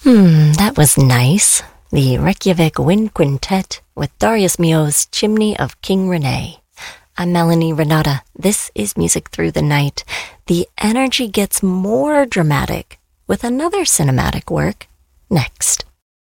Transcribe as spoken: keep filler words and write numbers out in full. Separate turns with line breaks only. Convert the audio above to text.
Hmm, that was nice. The Reykjavik Wind Quintet with Darius Milhaud's Chimney of King Rene. I'm Melanie Renata. This is Music Through the Night. The energy gets more dramatic with another cinematic work next.